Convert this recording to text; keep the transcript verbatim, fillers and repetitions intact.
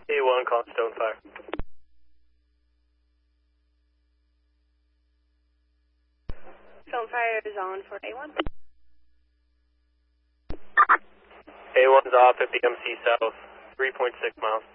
A one, call Stonefire. Stonefire is on for A one. A one's off at B M C South, three point six miles.